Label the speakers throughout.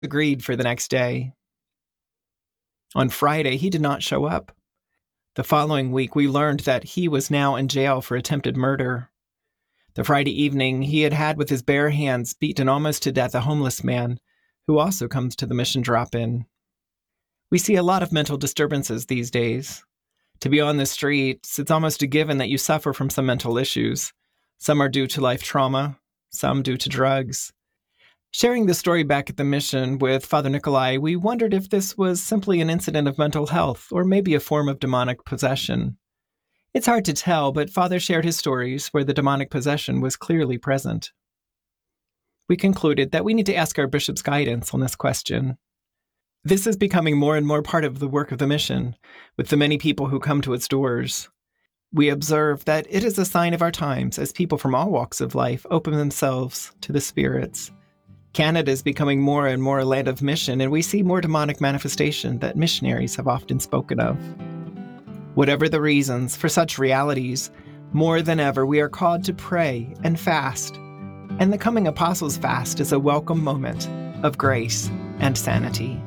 Speaker 1: agreed for the next day. On Friday, he did not show up. The following week, we learned that he was now in jail for attempted murder. The Friday evening, he had with his bare hands beaten almost to death a homeless man who also comes to the mission drop-in. We see a lot of mental disturbances these days. To be on the streets, it's almost a given that you suffer from some mental issues. Some are due to life trauma, some due to drugs. Sharing the story back at the mission with Father Nikolai, we wondered if this was simply an incident of mental health or maybe a form of demonic possession. It's hard to tell, but Father shared his stories where the demonic possession was clearly present. We concluded that we need to ask our bishop's guidance on this question. This is becoming more and more part of the work of the mission, with the many people who come to its doors. We observe that it is a sign of our times as people from all walks of life open themselves to the spirits. Canada is becoming more and more a land of mission, and we see more demonic manifestation that missionaries have often spoken of. Whatever the reasons for such realities, more than ever we are called to pray and fast, and the coming Apostles' Fast is a welcome moment of grace and sanity.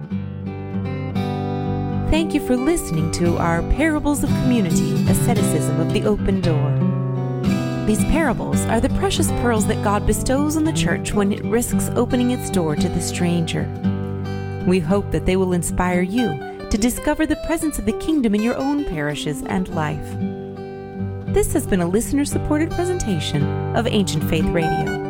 Speaker 2: Thank you for listening to our Parables of Community, Asceticism of the Open Door. These parables are the precious pearls that God bestows on the church when it risks opening its door to the stranger. We hope that they will inspire you to discover the presence of the kingdom in your own parishes and life. This has been a listener-supported presentation of Ancient Faith Radio.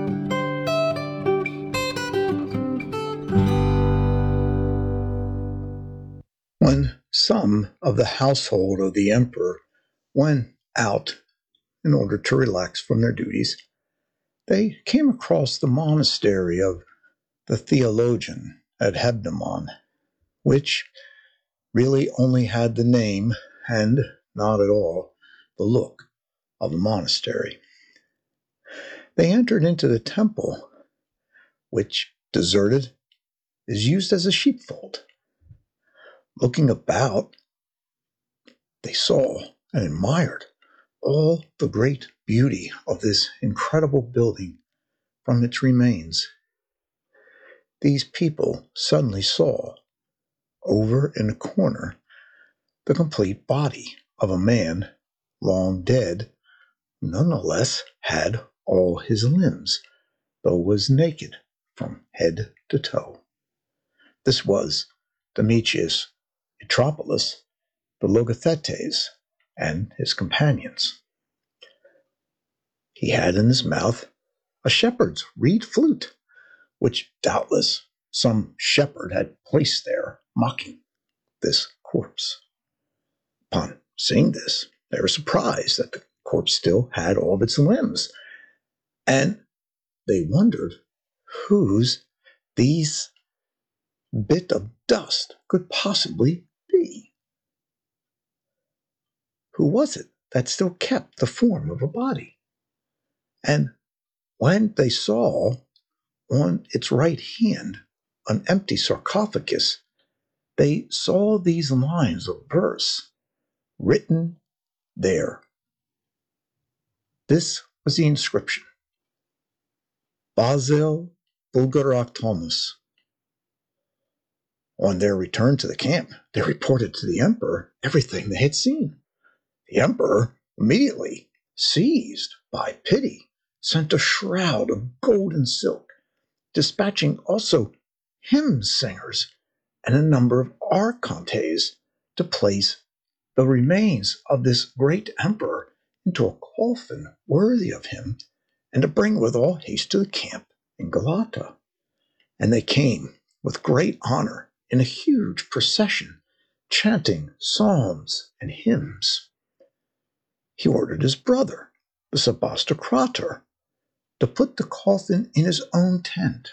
Speaker 3: When some of the household of the emperor went out in order to relax from their duties, they came across the monastery of the theologian at Hebdomon, which really only had the name and not at all the look of a monastery. They entered into the temple, which, deserted, is used as a sheepfold. Looking about, they saw and admired all the great beauty of this incredible building from its remains. These people suddenly saw, over in a corner, the complete body of a man long dead, who nonetheless had all his limbs, though was naked from head to toe. This was Demetrius Eteropolis, the Logothetes, and his companions. He had in his mouth a shepherd's reed flute, which doubtless some shepherd had placed there, mocking this corpse. Upon seeing this, they were surprised that the corpse still had all of its limbs, and they wondered whose these bit of dust could possibly be. Who was it that still kept the form of a body? And when they saw on its right hand an empty sarcophagus, they saw these lines of verse written there. This was the inscription: Basil Bulgaroctomus. On their return to the camp, they reported to the emperor everything they had seen. The emperor, immediately seized by pity, sent a shroud of gold and silk, dispatching also hymn singers and a number of archontes to place the remains of this great emperor into a coffin worthy of him, and to bring with all haste to the camp in Galata. And they came with great honor in a huge procession, chanting psalms and hymns. He ordered his brother, the Sebastocrator, to put the coffin in his own tent.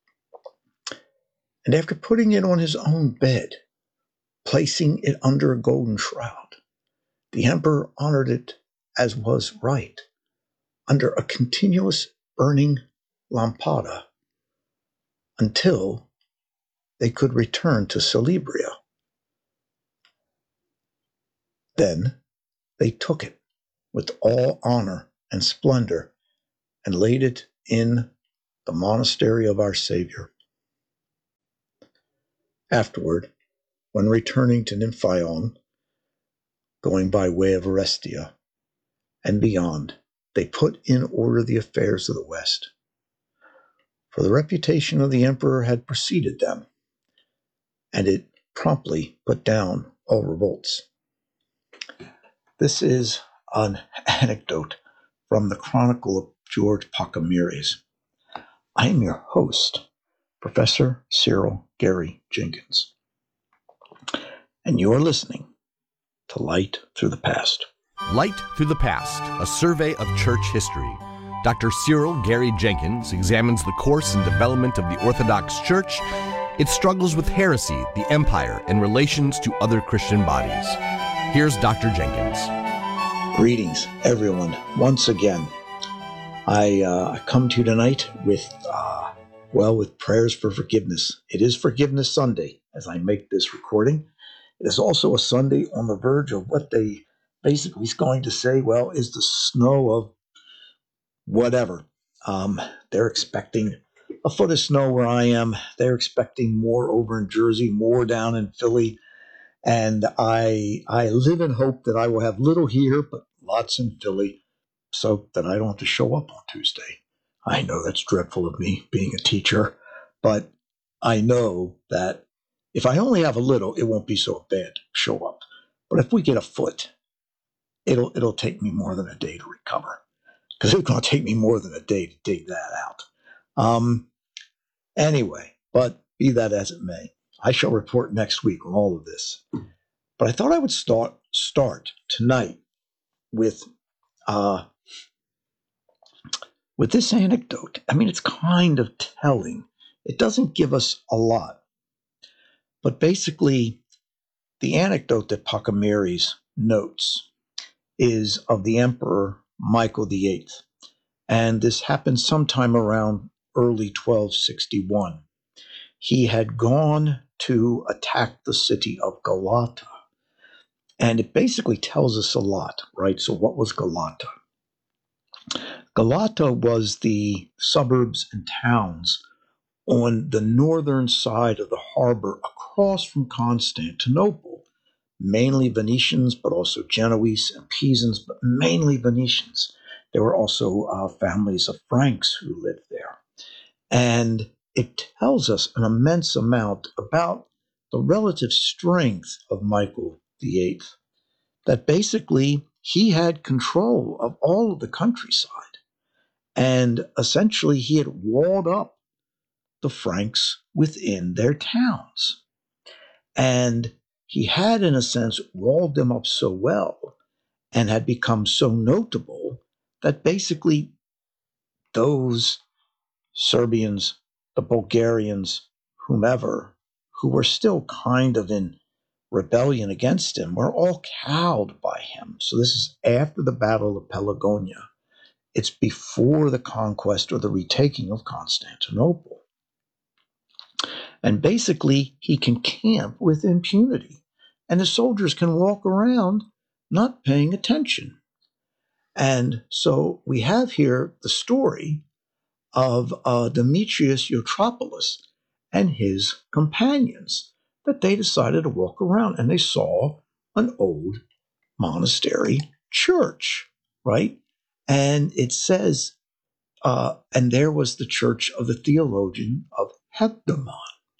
Speaker 3: And after putting it on his own bed, placing it under a golden shroud, the emperor honored it as was right, under a continuous burning lampada, until they could return to Celebria. Then they took it with all honor and splendor and laid it in the monastery of our Savior. Afterward, when returning to Nymphion, going by way of Orestia and beyond, they put in order the affairs of the West. For the reputation of the emperor had preceded them, and it promptly put down all revolts. This is an anecdote from the Chronicle of George Pacamires. I am your host, Professor Cyril Gary Jenkins, and you're listening to Light Through the Past.
Speaker 4: Light Through the Past, a survey of church history. Dr. Cyril Gary Jenkins examines the course and development of the Orthodox Church, its struggles with heresy, the empire, and relations to other Christian bodies. Here's Dr. Jenkins.
Speaker 3: Greetings, everyone. Once again, I come to you tonight with prayers for forgiveness. It is Forgiveness Sunday as I make this recording. It is also a Sunday on the verge of what they basically is going to say, is the snow of whatever. They're expecting a foot of snow where I am. They're expecting more over in Jersey, more down in Philly. And I live in hope that I will have little here, but lots in Philly, so that I don't have to show up on Tuesday. I know that's dreadful of me being a teacher, but I know that if I only have a little, it won't be so bad to show up. But if we get a foot, it'll take me more than a day to recover, because it's going to take me more than a day to dig that out. Anyway, but be that as it may, I shall report next week on all of this. But I thought I would start tonight with this anecdote. I mean, it's kind of telling. It doesn't give us a lot. But basically, the anecdote that Pacamires notes is of the Emperor Michael VIII. And this happened sometime around early 1261. He had gone to attack the city of Galata. And it basically tells us a lot, right? So what was Galata? Galata was the suburbs and towns on the northern side of the harbor across from Constantinople, mainly Venetians, but also Genoese and Pisans, but mainly Venetians. There were also families of Franks who lived there. And it tells us an immense amount about the relative strength of Michael VIII, that basically he had control of all of the countryside. And essentially he had walled up the Franks within their towns. And he had, in a sense, walled them up so well and had become so notable that basically those Serbians, the Bulgarians, whomever, who were still kind of in rebellion against him, were all cowed by him. So this is after the Battle of Pelagonia. It's before the conquest or the retaking of Constantinople. And basically, he can camp with impunity, and the soldiers can walk around not paying attention. And so we have here the story of Demetrius Eutropoulos and his companions, that they decided to walk around, and they saw an old monastery church, right? And it says, and there was the church of the theologian of Hebdomon.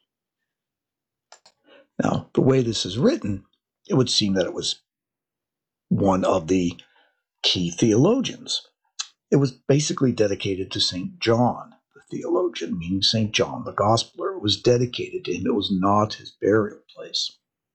Speaker 3: Now, the way this is written, it would seem that it was one of the key theologians. It was basically dedicated to St. John, the theologian, meaning St. John the Gospeler. It was dedicated to him. It was not his burial place.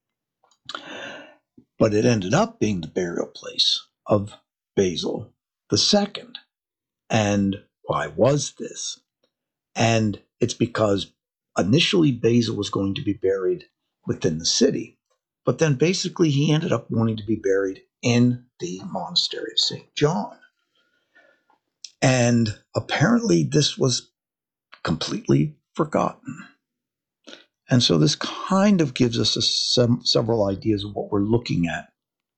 Speaker 3: But it ended up being the burial place of Basil II. And why was this? And it's because initially Basil was going to be buried within the city, but then basically he ended up wanting to be buried in the monastery of St. John. And apparently this was completely forgotten. And so this kind of gives us several ideas of what we're looking at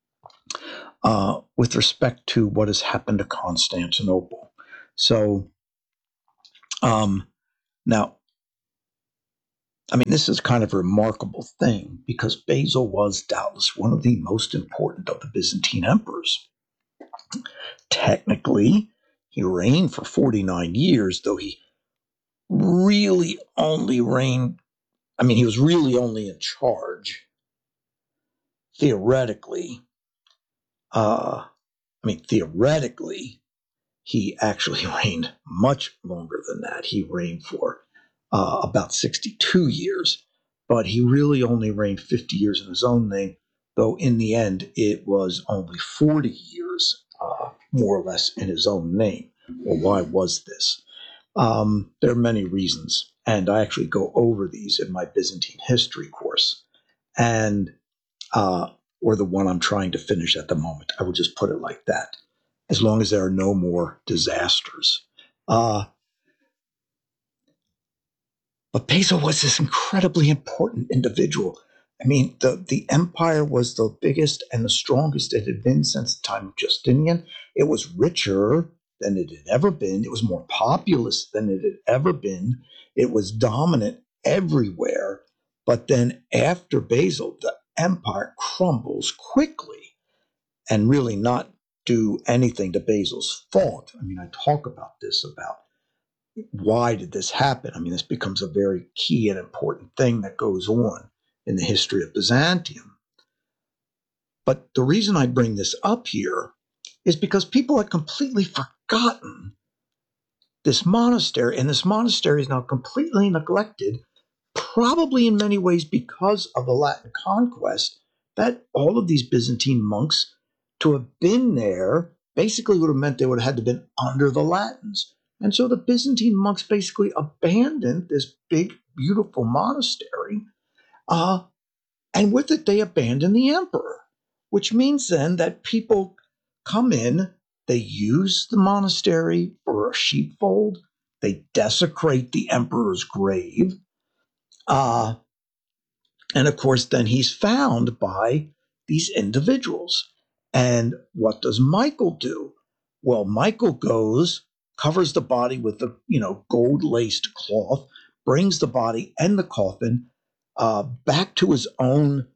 Speaker 3: with respect to what has happened to Constantinople. So now, I mean, this is kind of a remarkable thing because Basil was doubtless one of the most important of the Byzantine emperors. Technically, he reigned for 49 years, though he really only reigned, he was really only in charge theoretically. Theoretically, he actually reigned much longer than that. He reigned for about 62 years, but he really only reigned 50 years in his own name, though in the end it was only 40 years, more or less, in his own name. Well, why was this? There are many reasons, and I actually go over these in my Byzantine history course, and or the one I'm trying to finish at the moment. I will just put it like that, as long as there are no more disasters. But Basil was this incredibly important individual. I mean, the empire was the biggest and the strongest it had been since the time of Justinian. It was richer than it had ever been. It was more populous than it had ever been. It was dominant everywhere. But then after Basil, the empire crumbles quickly, and really not due anything to Basil's fault. I mean, I talk about this, about why did this happen? I mean, this becomes a very key and important thing that goes on in the history of Byzantium. But the reason I bring this up here is because people had completely forgotten this monastery, and this monastery is now completely neglected, probably in many ways because of the Latin conquest, that all of these Byzantine monks, to have been there, basically would have meant they would have had to have been under the Latins. And so the Byzantine monks basically abandoned this big, beautiful monastery, and with it they abandoned the emperor, which means then that people come in, they use the monastery for a sheepfold, they desecrate the emperor's grave, and of course then he's found by these individuals. And what does Michael do? Well, Michael goes, covers the body with the gold-laced cloth, brings the body and the coffin back to his own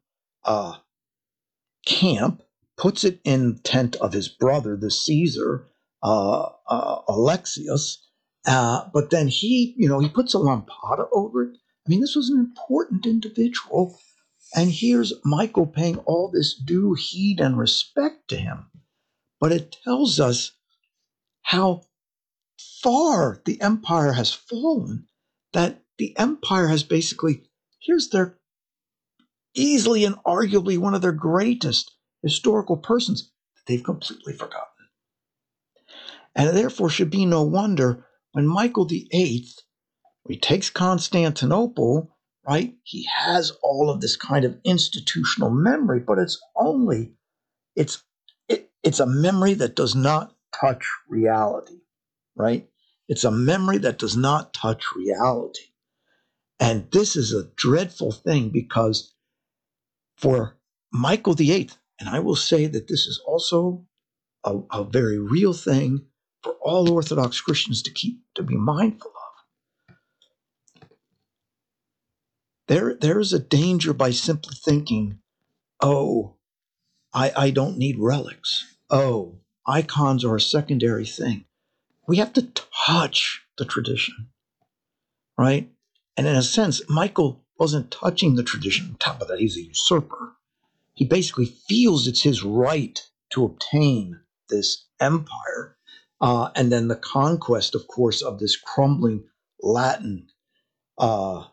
Speaker 3: camp, puts it in the tent of his brother, the Caesar, Alexius, but then he puts a lampada over it. I mean, this was an important individual, and here's Michael paying all this due heed and respect to him. But it tells us how far the empire has fallen, that the empire has basically, here's their easily and arguably one of their greatest historical persons that they've completely forgotten. And therefore should be no wonder when Michael VIII, he takes Constantinople, right? He has all of this kind of institutional memory, but it's a memory that does not touch reality, right? It's a memory that does not touch reality. And this is a dreadful thing because for Michael VIII, and I will say that this is also a very real thing for all Orthodox Christians to be mindful of. There is a danger by simply thinking, oh, I don't need relics. Oh, icons are a secondary thing. We have to touch the tradition, right? And in a sense, Michael wasn't touching the tradition. On top of that, he's a usurper. He basically feels it's his right to obtain this empire. And then the conquest, of course, of this crumbling Latin, the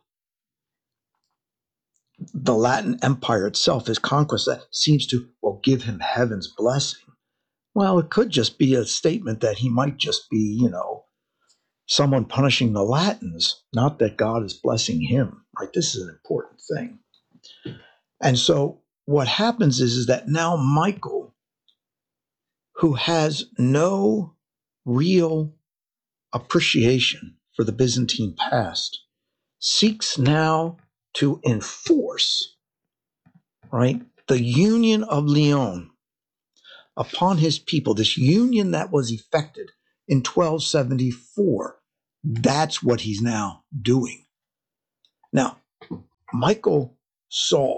Speaker 3: Latin empire itself, his conquest, that seems to, give him heaven's blessing. Well, it could just be a statement that he might just be, someone punishing the Latins, not that God is blessing him, right? This is an important thing. And so what happens is that now Michael, who has no real appreciation for the Byzantine past, seeks now to enforce, right, the union of Lyon upon his people, this union that was effected in 1274. That's what he's now doing. Now, Michael saw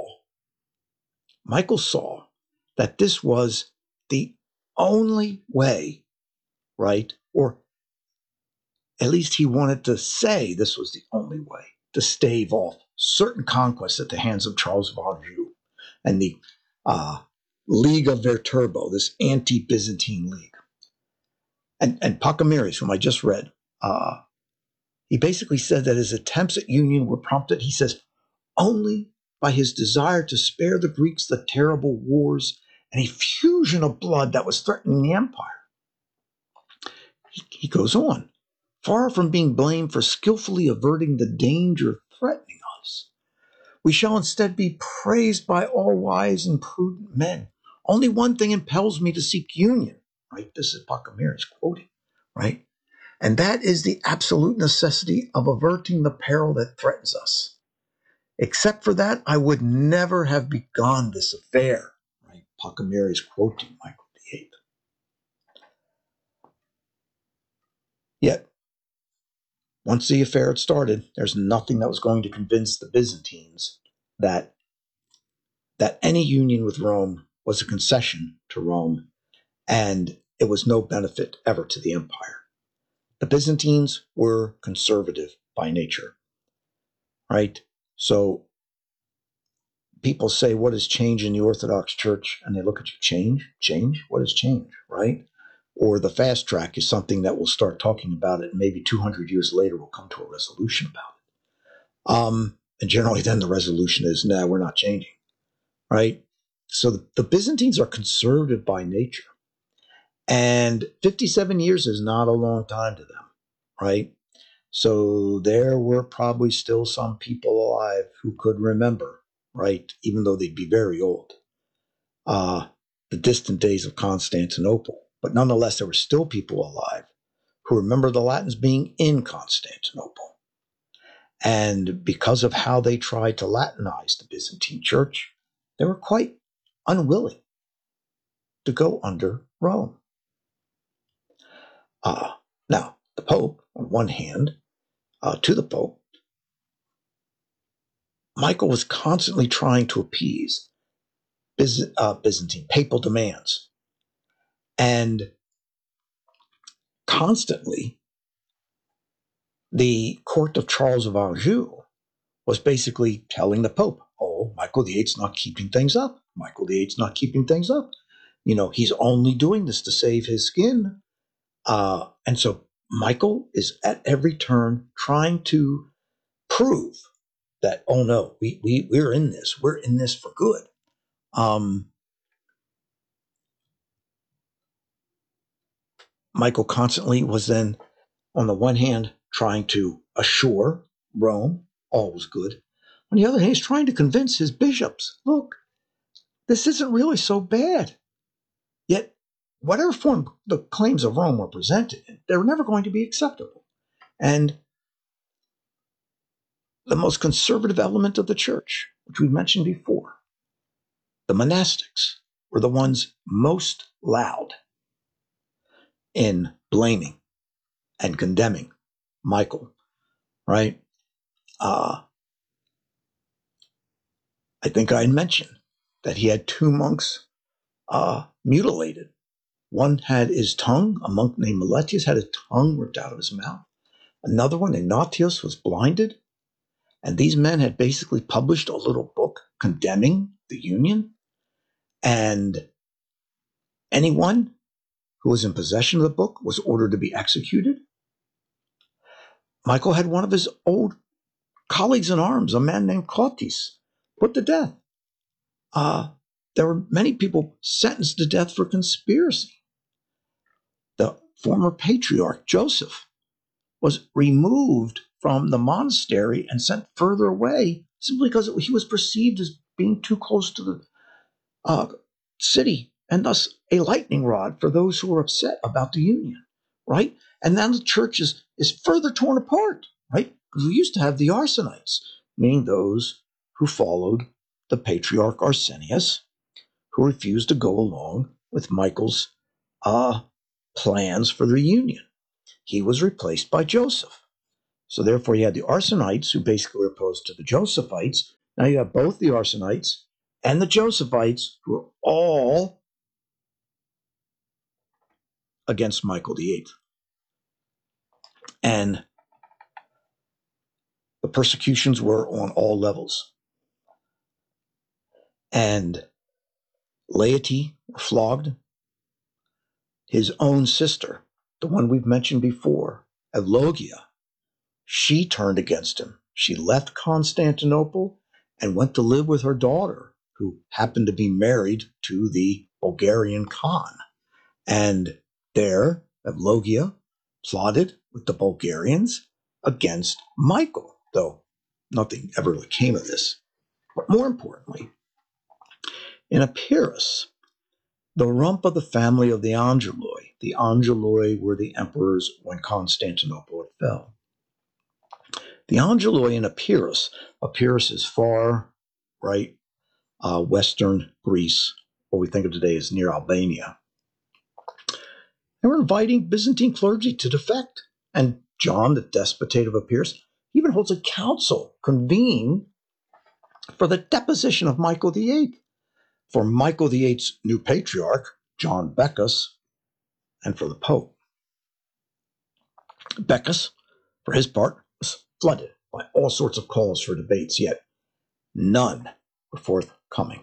Speaker 3: that this was the only way, right? Or at least he wanted to say this was the only way to stave off certain conquests at the hands of Charles of Anjou and the League of Viterbo, this anti-Byzantine league. And Pachymeres, whom I just read, he basically said that his attempts at union were prompted, he says, only by his desire to spare the Greeks the terrible wars and effusion of blood that was threatening the empire. He goes on, far from being blamed for skillfully averting the danger threatening us, we shall instead be praised by all wise and prudent men. Only one thing impels me to seek union, right? This is Pachymeres quoting, right? And that is the absolute necessity of averting the peril that threatens us. Except for that, I would never have begun this affair, right? Pachymeres quoting Michael VIII. Yet, once the affair had started, there's nothing that was going to convince the Byzantines that any union with Rome was a concession to Rome, and it was no benefit ever to the empire. The Byzantines were conservative by nature, right? So people say, what has changed in the Orthodox Church? And they look at you, change? What has changed, right? Or the fast track is something that we'll start talking about it, and maybe 200 years later we'll come to a resolution about it. And generally then the resolution is, no, we're not changing, right? So the Byzantines are conservative by nature. And 57 years is not a long time to them, right? So there were probably still some people alive who could remember, right, even though they'd be very old, the distant days of Constantinople. But nonetheless, there were still people alive who remember the Latins being in Constantinople. And because of how they tried to Latinize the Byzantine Church, they were quite unwilling to go under Rome. Now, the Pope, on one hand, to the Pope, Michael was constantly trying to appease Byzantine papal demands. And constantly, the court of Charles of Anjou was basically telling the Pope, oh, Michael VIII's not keeping things up. Michael VIII's not keeping things up. You know, he's only doing this to save his skin. And so Michael is at every turn trying to prove that, oh no, we're in this. We're in this for good. Michael constantly was then, on the one hand, trying to assure Rome all was good. On the other hand, he's trying to convince his bishops, look, this isn't really so bad. Yet, whatever form the claims of Rome were presented in, they were never going to be acceptable. And the most conservative element of the church, which we mentioned before, the monastics, were the ones most loud in blaming and condemning Michael, right? I think I mentioned that he had two monks mutilated. One had his tongue, a monk named Meletius had his tongue ripped out of his mouth. Another one, Ignatius, was blinded. And these men had basically published a little book condemning the union. And anyone who was in possession of the book was ordered to be executed. Michael had one of his old colleagues in arms, a man named Cautis, put to death. There were many people sentenced to death for conspiracy. The former patriarch, Joseph, was removed from the monastery and sent further away simply because he was perceived as being too close to the city, and thus a lightning rod for those who were upset about the union, right? And now the church is further torn apart, right? Because we used to have the Arsenites, meaning those who followed the patriarch Arsenius, who refused to go along with Michael's plans for the union. He was replaced by Joseph. So therefore you had the Arsenites, who basically were opposed to the Josephites. Now you have both the Arsenites and the Josephites, who are all against Michael VIII. And the persecutions were on all levels. And laity were flogged. His own sister, the one we've mentioned before, Eulogia, she turned against him. She left Constantinople and went to live with her daughter, who happened to be married to the Bulgarian Khan. And there, Eulogia plotted with the Bulgarians against Michael, though nothing ever really came of this. But more importantly, in Epirus, the rump of the family of the Angeloi were the emperors when Constantinople had fell. The Angeloi in Epirus is far right, western Greece, what we think of today as near Albania. They were inviting Byzantine clergy to defect. And John, the despotate of Epirus, even holds a council convened for the deposition of Michael VIII, for Michael VIII's new patriarch, John Bacchus, and for the Pope. Bacchus, for his part, was flooded by all sorts of calls for debates, yet none were forthcoming.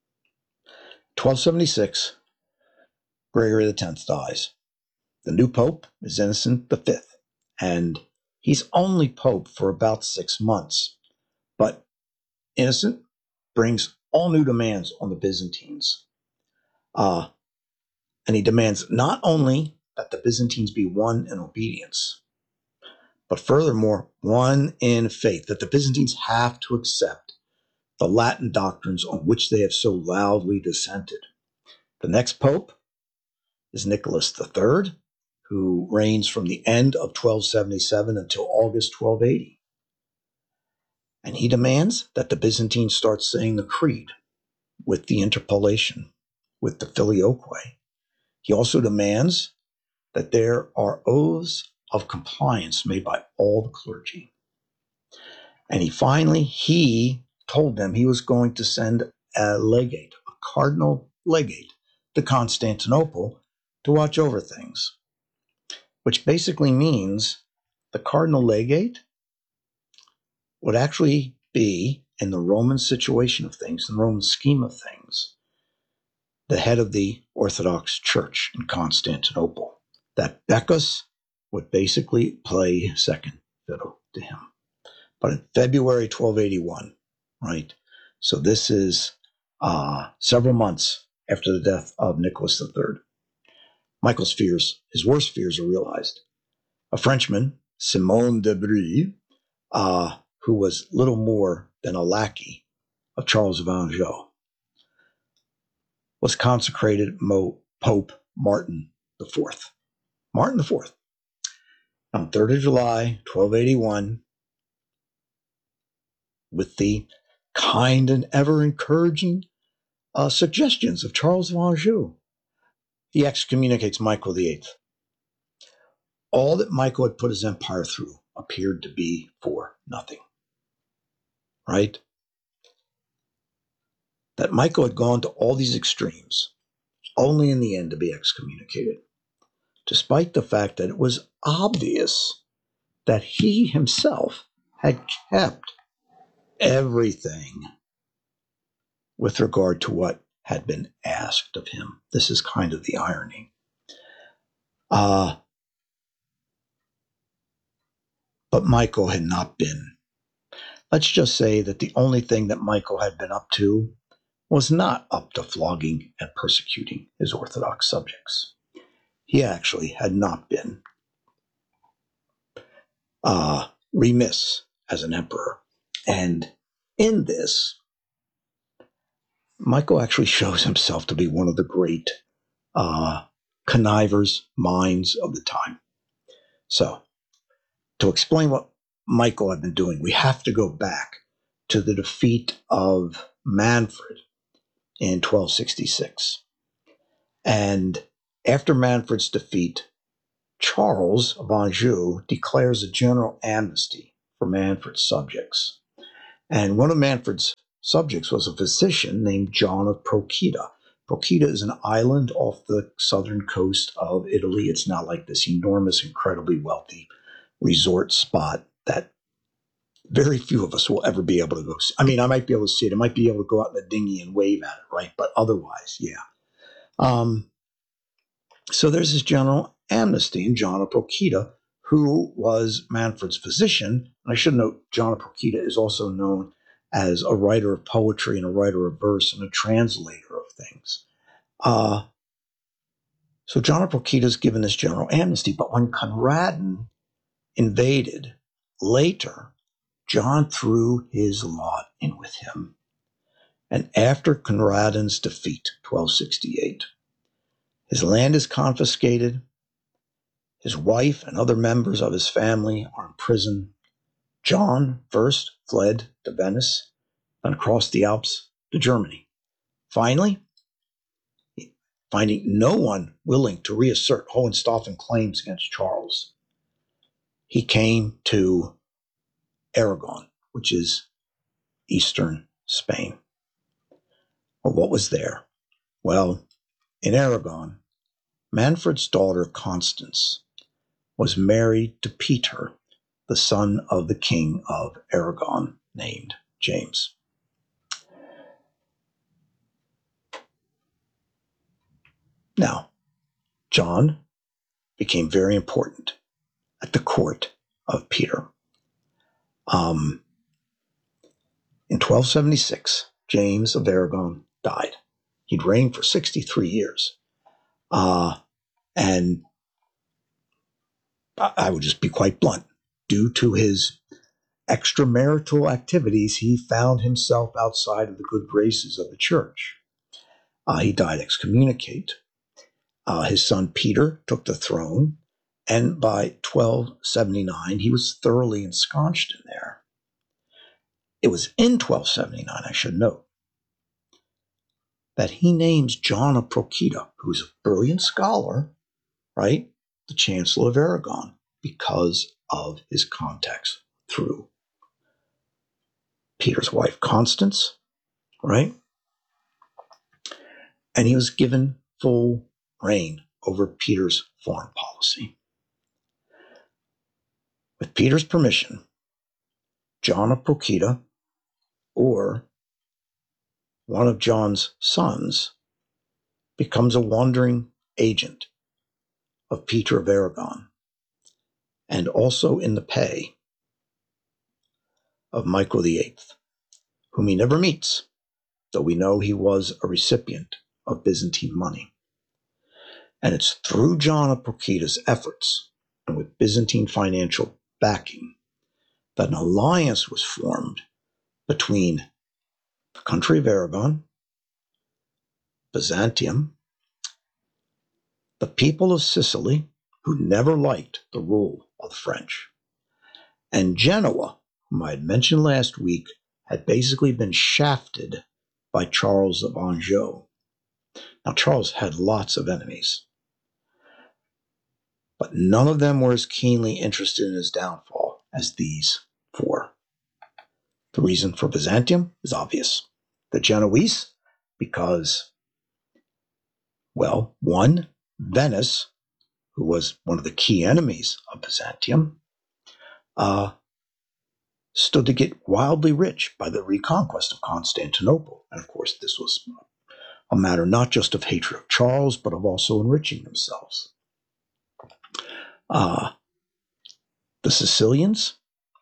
Speaker 3: 1276, Gregory X dies. The new Pope is Innocent V, and he's only Pope for about 6 months. But Innocent brings all new demands on the Byzantines. And he demands not only that the Byzantines be one in obedience, but furthermore, one in faith, that the Byzantines have to accept the Latin doctrines on which they have so loudly dissented. The next Pope is Nicholas III, who reigns from the end of 1277 until August 1280. And he demands that the Byzantines start saying the creed with the interpolation, with the filioque. He also demands that there are oaths of compliance made by all the clergy. And he told them he was going to send a legate, a cardinal legate, to Constantinople to watch over things, which basically means the cardinal legate would actually be, in the Roman situation of things, in the Roman scheme of things, the head of the Orthodox Church in Constantinople. That Bacchus would basically play second fiddle to him. But in February 1281, right? So this is several months after the death of Nicholas III. Michael's fears, his worst fears, are realized. A Frenchman, Simon de Brie, who was little more than a lackey of Charles of Anjou, was consecrated Pope Martin IV. Martin IV. On 3rd of July, 1281, with the kind and ever-encouraging suggestions of Charles of Anjou, he excommunicates Michael VIII. All that Michael had put his empire through appeared to be for nothing. Right? That Michael had gone to all these extremes, only in the end to be excommunicated, despite the fact that it was obvious that he himself had kept everything with regard to what had been asked of him. This is kind of the irony. But Michael had not been. Let's just say that the only thing that Michael had been up to was not up to flogging and persecuting his Orthodox subjects. He actually had not been remiss as an emperor. And in this, Michael actually shows himself to be one of the great connivers, minds of the time. So, to explain what Michael had been doing, we have to go back to the defeat of Manfred in 1266. And after Manfred's defeat, Charles of Anjou declares a general amnesty for Manfred's subjects. And one of Manfred's subjects was a physician named John of Procida. Procida is an island off the southern coast of Italy. It's not like this enormous, incredibly wealthy resort spot that very few of us will ever be able to go see. I mean, I might be able to see it. I might be able to go out in a dinghy and wave at it, right? But otherwise, yeah. So there's this general amnesty, and John of Procida, who was Manfred's physician, and I should note, John of Procida is also known as a writer of poetry and a writer of verse and a translator of things. So John of Procida is given this general amnesty, but when Conradin invaded later, John threw his lot in with him. And after Conradin's defeat, 1268, his land is confiscated, his wife and other members of his family are in prison. John first fled to Venice, then across the Alps to Germany. Finally, finding no one willing to reassert Hohenstaufen claims against Charles, he came to Aragon, which is eastern Spain. Well, what was there? Well, in Aragon, Manfred's daughter Constance was married to Peter, the son of the king of Aragon named James. Now, John became very important at the court of Peter. In 1276, James of Aragon died. He'd reigned for 63 years. And I would just be quite blunt. Due to his extramarital activities, he found himself outside of the good graces of the church. He died excommunicate. His son Peter took the throne, and by 1279, he was thoroughly ensconced in there. It was in 1279, I should note, that he names John of Procida, who's a brilliant scholar, right, the Chancellor of Aragon, because of his contacts through Peter's wife, Constance, right? And he was given full reign over Peter's foreign policy. With Peter's permission, John of Procida, or one of John's sons, becomes a wandering agent of Peter of Aragon, and also in the pay of Michael VIII, whom he never meets, though we know he was a recipient of Byzantine money. And it's through John of Prokida's efforts, and with Byzantine financial backing, that an alliance was formed between the country of Aragon, Byzantium, the people of Sicily, who never liked the rule of the French, and Genoa, whom I had mentioned last week, had basically been shafted by Charles of Anjou. Now, Charles had lots of enemies, but none of them were as keenly interested in his downfall as these four. The reason for Byzantium is obvious. The Genoese, because, well, one, Venice, who was one of the key enemies of Byzantium, stood to get wildly rich by the reconquest of Constantinople. And of course, this was a matter not just of hatred of Charles, but of also enriching themselves. The Sicilians,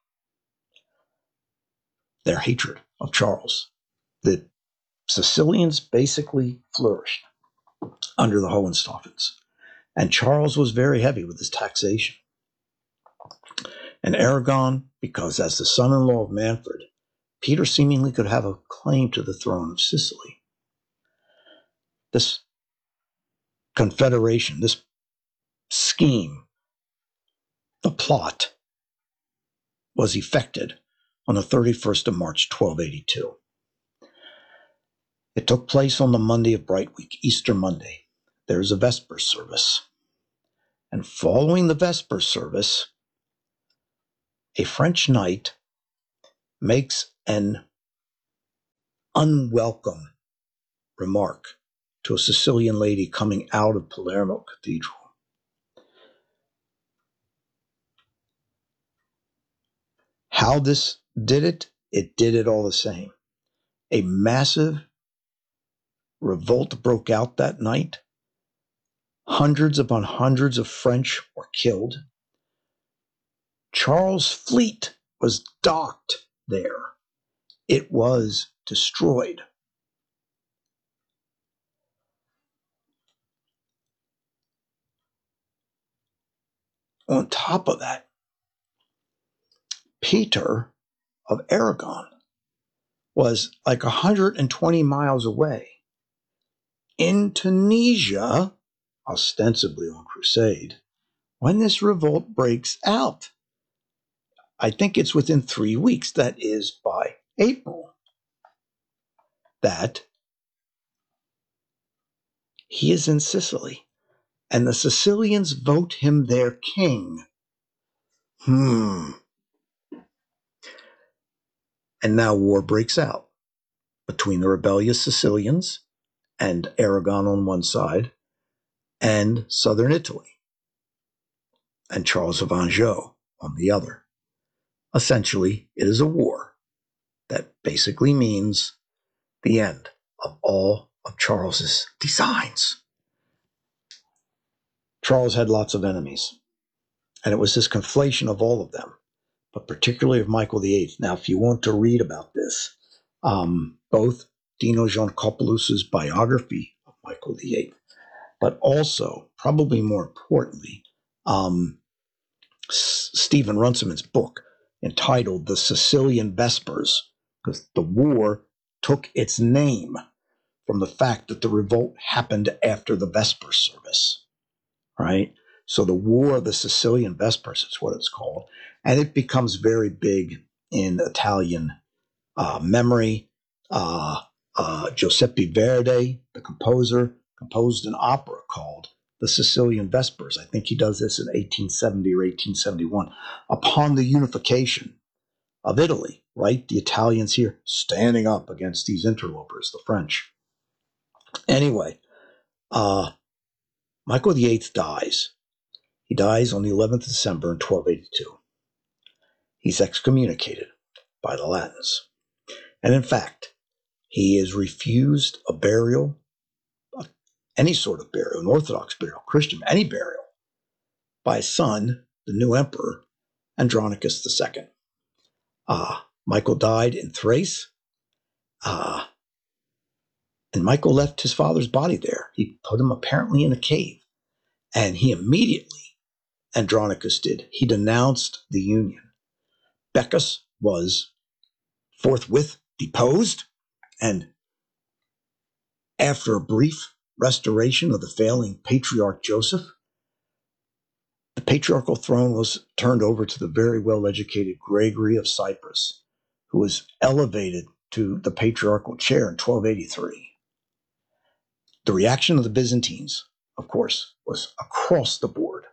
Speaker 3: their hatred of Charles. The Sicilians basically flourished under the Hohenstaufens, and Charles was very heavy with his taxation. And Aragon, because as the son-in-law of Manfred, Peter seemingly could have a claim to the throne of Sicily. This confederation, this scheme, the plot, was effected on the 31st of March, 1282. It took place on the Monday of Bright Week, Easter Monday. There's a Vesper service. And following the Vesper service, a French knight makes an unwelcome remark to a Sicilian lady coming out of Palermo Cathedral. How this did it? It did it all the same. A massive revolt broke out that night. Hundreds upon hundreds of French were killed. Charles' fleet was docked there. It was destroyed. On top of that, Peter of Aragon was like 120 miles away in Tunisia, ostensibly on crusade, when this revolt breaks out. I think it's within 3 weeks, that is by April, that he is in Sicily, and the Sicilians vote him their king. And now war breaks out between the rebellious Sicilians and Aragon on one side, and southern Italy, and Charles of Anjou on the other. Essentially, it is a war that basically means the end of all of Charles's designs. Charles had lots of enemies, and it was this conflation of all of them, but particularly of Michael VIII. Now, if you want to read about this, both Dino Giancopoulos' biography of Michael VIII, but also, probably more importantly, Stephen Runciman's book entitled The Sicilian Vespers, because the war took its name from the fact that the revolt happened after the Vesper service, right? So the War of the Sicilian Vespers is what it's called, and it becomes very big in Italian memory. Giuseppe Verdi, the composer, composed an opera called The Sicilian Vespers. I think he does this in 1870 or 1871. Upon the unification of Italy, right? The Italians here standing up against these interlopers, the French. Anyway, Michael VIII dies. He dies on the 11th of December in 1282. He's excommunicated by the Latins. And in fact, he is refused a burial, any sort of burial, an Orthodox burial, Christian, any burial, by his son, the new emperor, Andronicus II. Michael died in Thrace, and Michael left his father's body there. He put him apparently in a cave, and he immediately, Andronicus did, he denounced the union. Beckus was forthwith deposed, and after a brief restoration of the failing Patriarch Joseph, the patriarchal throne was turned over to the very well-educated Gregory of Cyprus, who was elevated to the patriarchal chair in 1283. The reaction of the Byzantines, of course, was across the board,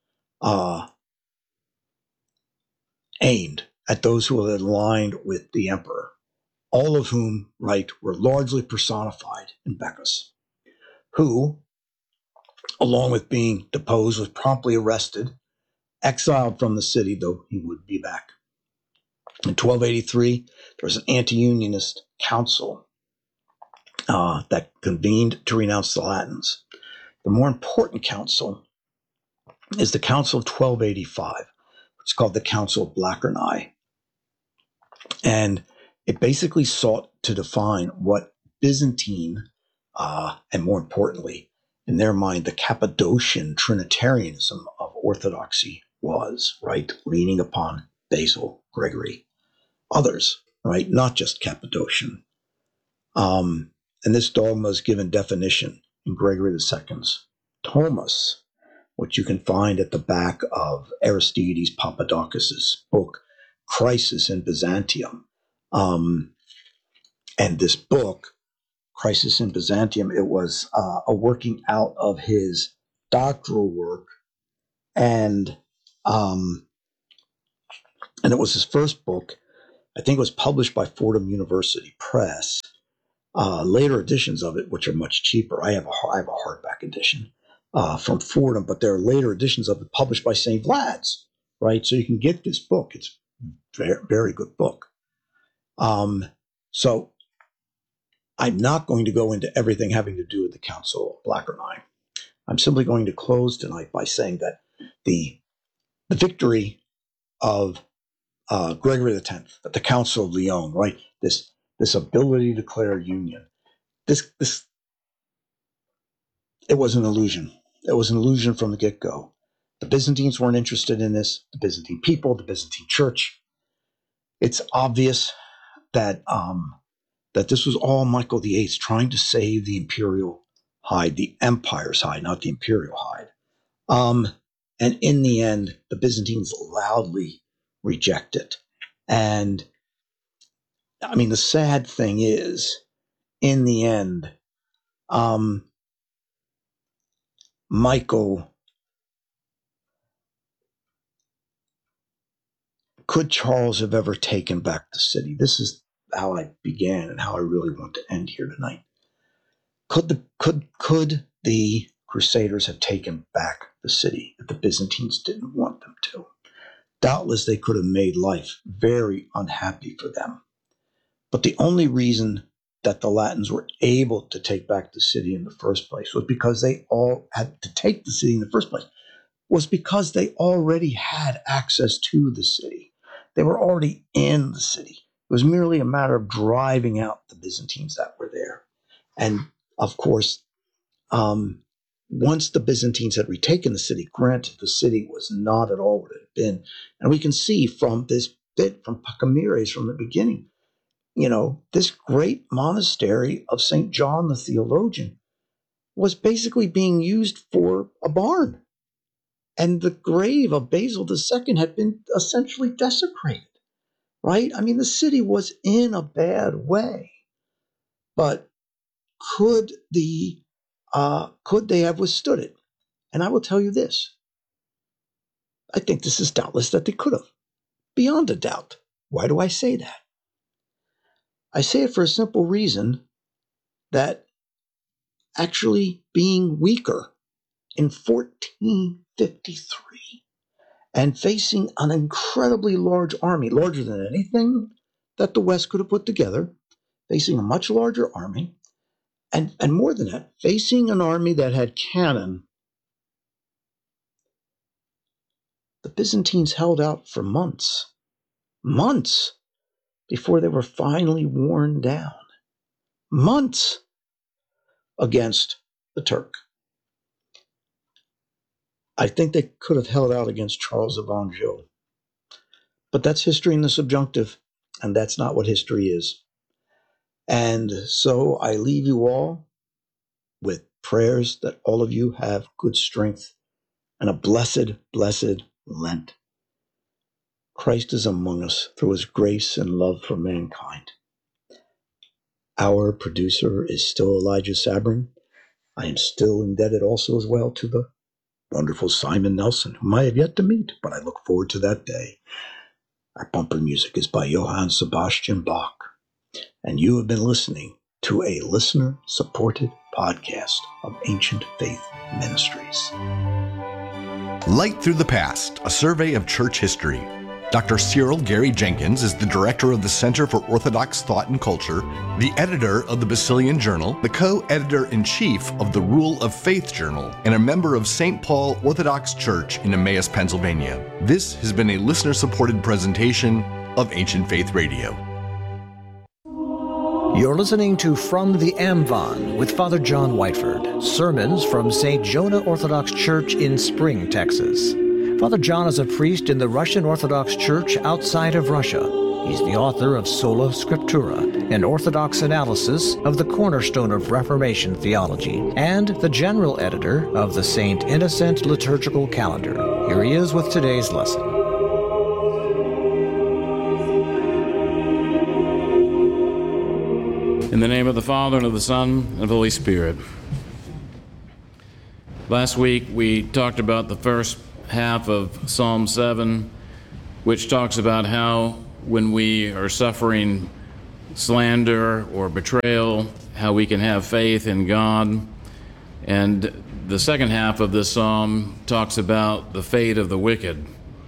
Speaker 3: aimed at those who had aligned with the emperor, all of whom, right, were largely personified in Beckus, who, along with being deposed, was promptly arrested, exiled from the city, though he would be back. In 1283, there was an anti-unionist council that convened to renounce the Latins. The more important council is the Council of 1285. It's called the Council of Blachernae. And it basically sought to define what Byzantine, and more importantly, in their mind, the Cappadocian Trinitarianism of Orthodoxy was, right? Leaning upon Basil, Gregory, others, right? Not just Cappadocian. And this dogma is given definition in Gregory II's Thomas, which you can find at the back of Aristides Papadakis' book, Crisis in Byzantium. And this book, Crisis in Byzantium, it was a working out of his doctoral work And it was his first book. I think it was published by Fordham University Press. Later editions of it, which are much cheaper. I have a hardback edition from Fordham, but there are later editions of it published by St. Vlad's, right? So you can get this book. It's a very, very good book. So I'm not going to go into everything having to do with the Council of Blachernae. I'm simply going to close tonight by saying that the victory of Gregory X at the Council of Lyon, right? This ability to declare union. It was an illusion. It was an illusion from the get-go. The Byzantines weren't interested in this. The Byzantine people, the Byzantine church. It's obvious that this was all Michael VIII trying to save the imperial hide, the empire's hide, not the imperial hide. And in the end, the Byzantines loudly reject it. And I mean, the sad thing is, in the end, Michael, could Charles have ever taken back the city? This is how I began and how I really want to end here tonight. Could the Crusaders have taken back the city if the Byzantines didn't want them to? Doubtless they could have made life very unhappy for them. But the only reason that the Latins were able to take back the city in the first place was because they all had to take the city in the first place, was because they already had access to the city. They were already in the city. It was merely a matter of driving out the Byzantines that were there. And of course, once the Byzantines had retaken the city, granted, the city was not at all what it had been. And we can see from this bit from Pacamires from the beginning, this great monastery of St. John the Theologian was basically being used for a barn. And the grave of Basil II had been essentially desecrated, right? I mean, the city was in a bad way. But could they have withstood it? And I will tell you this. I think this is doubtless that they could have, beyond a doubt. Why do I say that? I say it for a simple reason that actually being weaker in 1453 and facing an incredibly large army, larger than anything that the West could have put together, facing a much larger army, and more than that, facing an army that had cannon, the Byzantines held out for months before they were finally worn down. Months against the Turk. I think they could have held out against Charles of Anjou. But that's history in the subjunctive, and that's not what history is. And so I leave you all with prayers that all of you have good strength and a blessed, blessed Lent. Christ is among us through his grace and love for mankind. Our producer is still Elijah Sabrin. I am still indebted also as well to the wonderful Simon Nelson, whom I have yet to meet, but I look forward to that day. Our bumper music is by Johann Sebastian Bach, and you have been listening to a listener-supported podcast of Ancient Faith Ministries.
Speaker 4: Light Through the Past, a survey of church history. Dr. Cyril Gary Jenkins is the director of the Center for Orthodox Thought and Culture, the editor of the Basilian Journal, the co-editor-in-chief of the Rule of Faith Journal, and a member of St. Paul Orthodox Church in Emmaus, Pennsylvania. This has been a listener-supported presentation of Ancient Faith Radio.
Speaker 5: You're listening to From the Amvon with Father John Whiteford, sermons from St. Jonah Orthodox Church in Spring, Texas. Father John is a priest in the Russian Orthodox Church outside of Russia. He's the author of Sola Scriptura, an Orthodox analysis of the cornerstone of Reformation theology, and the general editor of the St. Innocent Liturgical Calendar. Here he is with today's lesson.
Speaker 6: In the name of the Father, and of the Son, and of the Holy Spirit. Last week, we talked about the first half of Psalm 7, which talks about how when we are suffering slander or betrayal, how we can have faith in God. And the second half of this psalm talks about the fate of the wicked.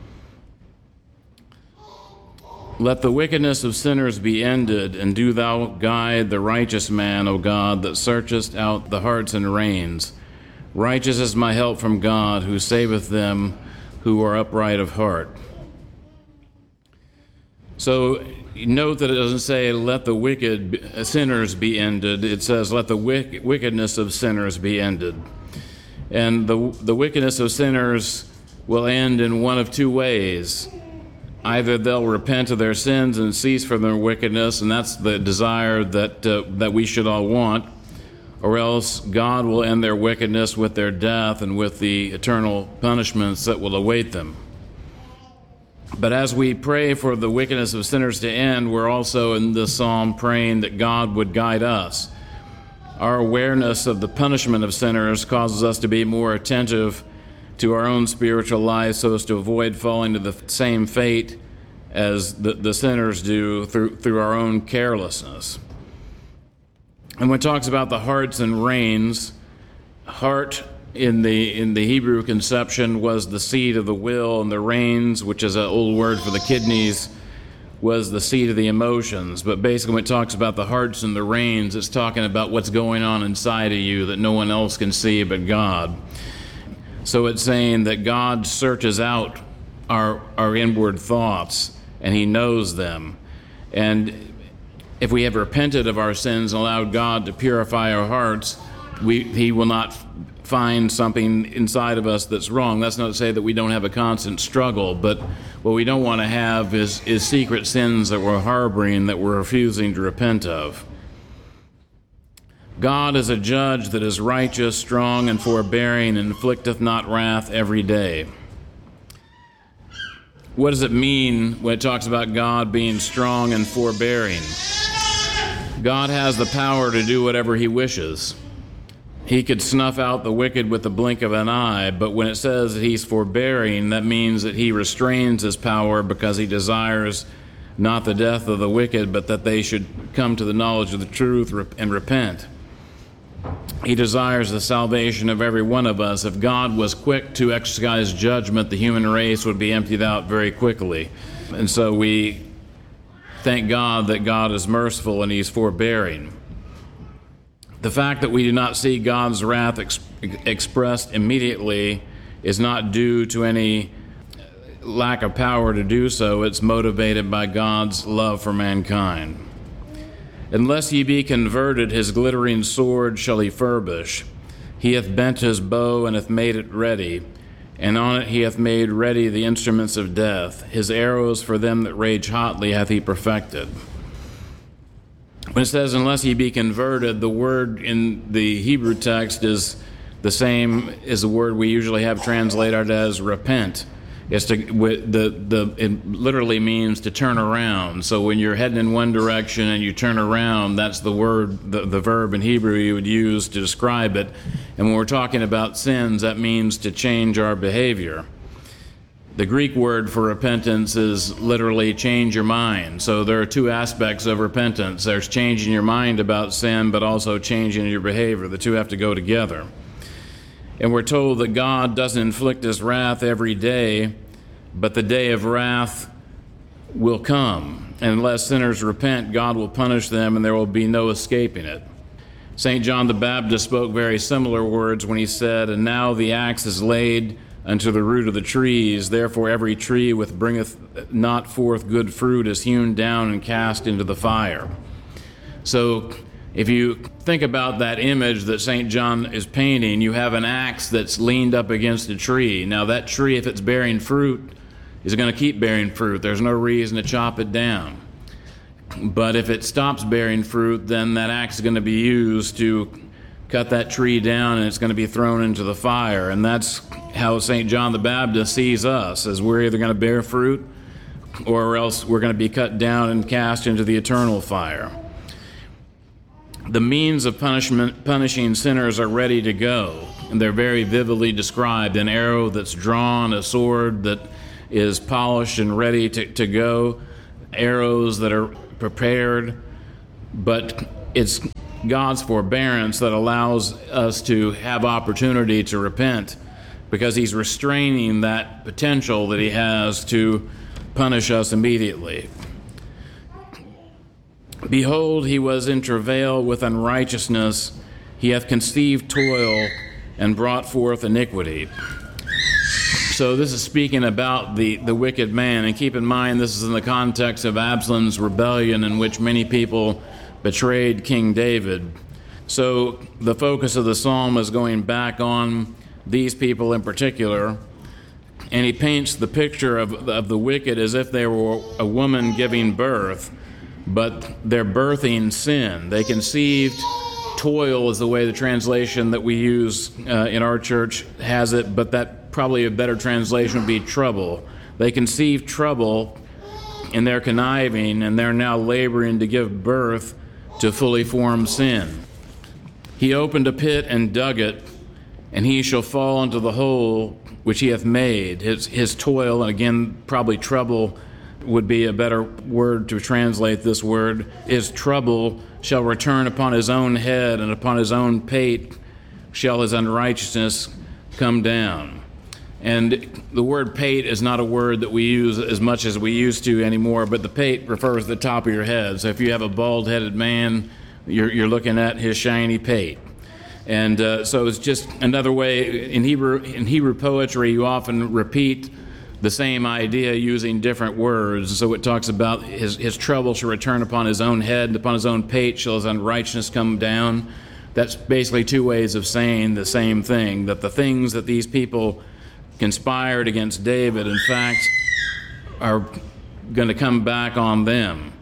Speaker 6: Let the wickedness of sinners be ended, and do thou guide the righteous man, O God, that searchest out the hearts and reins. Righteous is my help from God, who saveth them who are upright of heart. So note that it doesn't say, let the wicked sinners be ended. It says, let the wickedness of sinners be ended. And the wickedness of sinners will end in one of two ways. Either they'll repent of their sins and cease from their wickedness, and that's the desire that we should all want, or else God will end their wickedness with their death and with the eternal punishments that will await them. But as we pray for the wickedness of sinners to end, we're also in this psalm praying that God would guide us. Our awareness of the punishment of sinners causes us to be more attentive to our own spiritual lives so as to avoid falling to the same fate as the sinners do through our own carelessness. And when it talks about the hearts and reins, heart in the Hebrew conception was the seat of the will, and the reins, which is an old word for the kidneys, was the seat of the emotions. But basically when it talks about the hearts and the reins, it's talking about what's going on inside of you that no one else can see but God. So it's saying that God searches out our inward thoughts, and he knows them. And if we have repented of our sins and allowed God to purify our hearts, he will not find something inside of us that's wrong. That's not to say that we don't have a constant struggle, but what we don't want to have is secret sins that we're harboring, that we're refusing to repent of. God is a judge that is righteous, strong, and forbearing, and inflicteth not wrath every day. What does it mean when it talks about God being strong and forbearing? God has the power to do whatever he wishes. He could snuff out the wicked with the blink of an eye, but when it says that he's forbearing, that means that he restrains his power because he desires not the death of the wicked, but that they should come to the knowledge of the truth and repent. He desires the salvation of every one of us. If God was quick to exercise judgment, the human race would be emptied out very quickly. And so we thank God that God is merciful and he's forbearing. The fact that we do not see God's wrath expressed immediately is not due to any lack of power to do so. It's motivated by God's love for mankind. Unless ye be converted, his glittering sword shall he furbish. He hath bent his bow and hath made it ready, and on it he hath made ready the instruments of death. His arrows for them that rage hotly hath he perfected. When it says, unless ye be converted, the word in the Hebrew text is the same as the word we usually have translated as repent. It's it literally means to turn around. So when you're heading in one direction and you turn around, that's the word, the verb in Hebrew you would use to describe it. And when we're talking about sins, that means to change our behavior. The Greek word for repentance is literally change your mind. So there are two aspects of repentance. There's changing your mind about sin, but also changing your behavior. The two have to go together. And we're told that God doesn't inflict his wrath every day, but the day of wrath will come. And unless sinners repent, God will punish them, and there will be no escaping it. St. John the Baptist spoke very similar words when he said, and now the axe is laid unto the root of the trees. Therefore every tree which bringeth not forth good fruit is hewn down and cast into the fire. So if you think about that image that St. John is painting, you have an axe that's leaned up against a tree. Now that tree, if it's bearing fruit, is going to keep bearing fruit. There's no reason to chop it down. But if it stops bearing fruit, then that axe is going to be used to cut that tree down, and it's going to be thrown into the fire. And that's how St. John the Baptist sees us, as we're either going to bear fruit or else we're going to be cut down and cast into the eternal fire. the means of punishing sinners are ready to go. And they're very vividly described: an arrow that's drawn, a sword that is polished and ready to go, arrows that are prepared. But it's God's forbearance that allows us to have opportunity to repent, because he's restraining that potential that he has to punish us immediately. Behold, he was in travail with unrighteousness. He hath conceived toil and brought forth iniquity. So this is speaking about the wicked man. And keep in mind, this is in the context of Absalom's rebellion, in which many people betrayed King David. So the focus of the psalm is going back on these people in particular. And he paints the picture of the wicked as if they were a woman giving birth, but they're birthing sin. They conceived toil is the way the translation that we use in our church has it, but that probably a better translation would be trouble. They conceived trouble in their conniving, and they're now laboring to give birth to fully formed sin. He opened a pit and dug it, and he shall fall into the hole which he hath made. His toil, and again, probably trouble would be a better word to translate this word, his trouble shall return upon his own head, and upon his own pate shall his unrighteousness come down. And the word pate is not a word that we use as much as we used to anymore, but the pate refers to the top of your head. So if you have a bald-headed man, you're looking at his shiny pate. And so it's just another way. In Hebrew poetry, you often repeat the same idea using different words. So it talks about his trouble shall return upon his own head, and upon his own pate shall his unrighteousness come down. That's basically two ways of saying the same thing, that the things that these people conspired against David, in fact, are going to come back on them.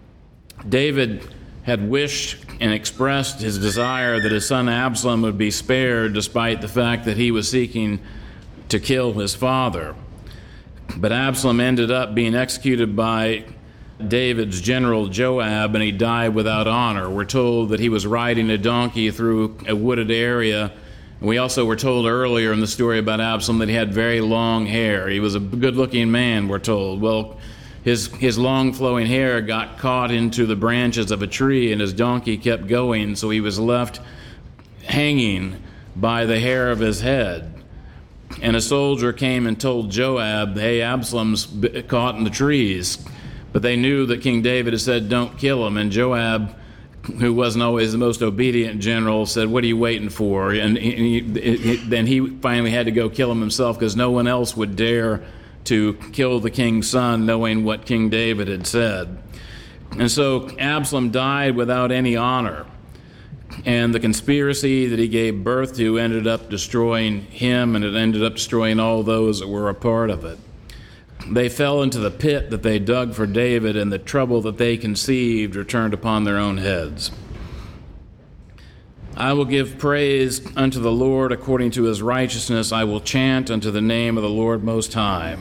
Speaker 6: David had wished and expressed his desire that his son Absalom would be spared, despite the fact that he was seeking to kill his father. But Absalom ended up being executed by David's general Joab, and he died without honor. We're told that he was riding a donkey through a wooded area. And we also were told earlier in the story about Absalom that he had very long hair. He was a good-looking man, we're told. Well, his long flowing hair got caught into the branches of a tree, and his donkey kept going, so he was left hanging by the hair of his head. And a soldier came and told Joab, hey, Absalom's caught in the trees. But they knew that King David had said, don't kill him. And Joab, who wasn't always the most obedient general, said, what are you waiting for? And then he finally had to go kill him himself, because no one else would dare to kill the king's son, knowing what King David had said. And so Absalom died without any honor. And the conspiracy that he gave birth to ended up destroying him, and it ended up destroying all those that were a part of it. They fell into the pit that they dug for David, and the trouble that they conceived returned upon their own heads. I will give praise unto the Lord according to his righteousness. I will chant unto the name of the Lord Most High.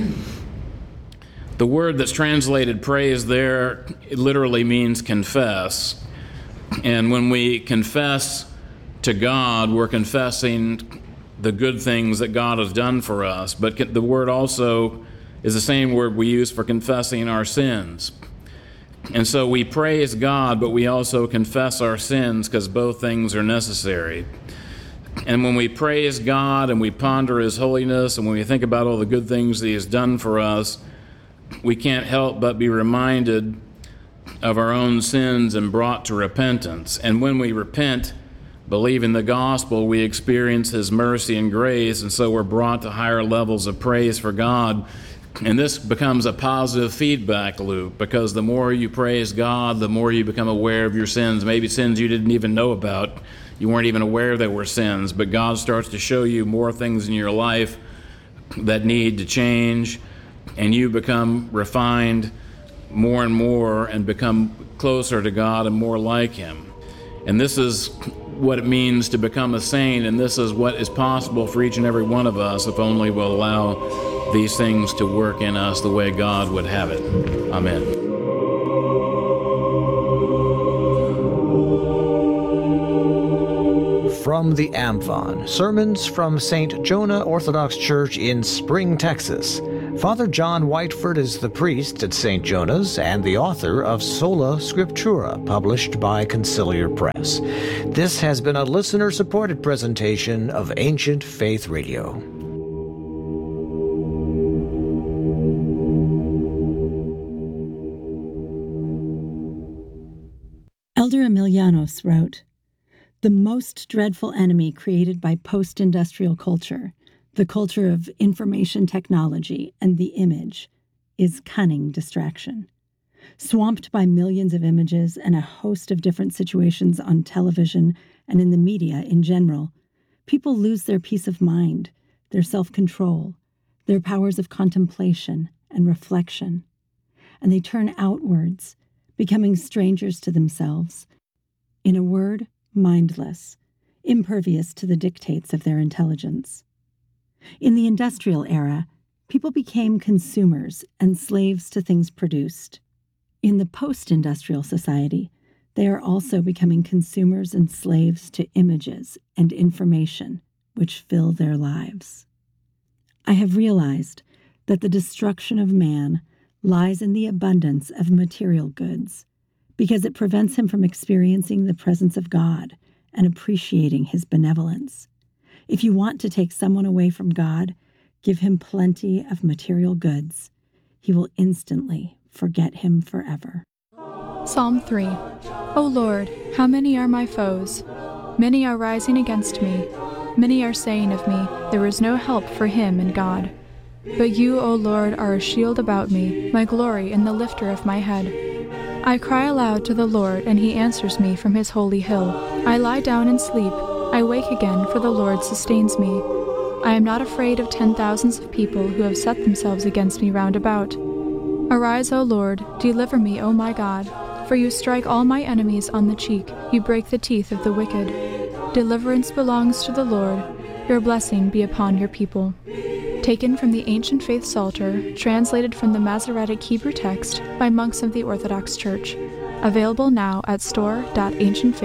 Speaker 6: The word that's translated praise there, it literally means confess. And when we confess to God, we're confessing the good things that God has done for us. But the word also is the same word we use for confessing our sins. And so we praise God, but we also confess our sins, because both things are necessary. And when we praise God and we ponder his holiness, and when we think about all the good things that he has done for us, we can't help but be reminded of our own sins and brought to repentance. And when we repent, believe in the gospel, we experience his mercy and grace, and so we're brought to higher levels of praise for God. And this becomes a positive feedback loop, because the more you praise God, the more you become aware of your sins, maybe sins you didn't even know about. You weren't even aware they were sins, but God starts to show you more things in your life that need to change, and you become refined more and more and become closer to God and more like him. And this is what it means to become a saint, and this is what is possible for each and every one of us if only we'll allow these things to work in us the way God would have it. Amen.
Speaker 5: from the Amvon, sermons from St. Jonah Orthodox Church in Spring, Texas. Father John Whiteford is the priest at St. Jonah's and the author of Sola Scriptura, published by Conciliar Press. This has been a listener-supported presentation of Ancient Faith Radio.
Speaker 7: Elder Emilianos wrote, "The most dreadful enemy created by post-industrial culture, the culture of information technology and the image, is cunning distraction. Swamped by millions of images and a host of different situations on television and in the media in general, people lose their peace of mind, their self-control, their powers of contemplation and reflection, and they turn outwards, becoming strangers to themselves. In a word, mindless, impervious to the dictates of their intelligence. In the industrial era, people became consumers and slaves to things produced. In the post-industrial society, they are also becoming consumers and slaves to images and information which fill their lives. I have realized that the destruction of man lies in the abundance of material goods, because it prevents him from experiencing the presence of God and appreciating his benevolence. If you want to take someone away from God, give him plenty of material goods. He will instantly forget him forever."
Speaker 8: Psalm 3. O Lord, how many are my foes? Many are rising against me. Many are saying of me, there is no help for him in God. But you, O Lord, are a shield about me, my glory and the lifter of my head. I cry aloud to the Lord, and he answers me from his holy hill. I lie down and sleep. I wake again, for the Lord sustains me. I am not afraid of 10,000s of people who have set themselves against me round about. Arise, O Lord, deliver me, O my God, for you strike all my enemies on the cheek, you break the teeth of the wicked. Deliverance belongs to the Lord, your blessing be upon your people. Taken from the Ancient Faith Psalter, translated from the Masoretic Hebrew text by monks of the Orthodox Church. Available now at store.ancientfaith.org.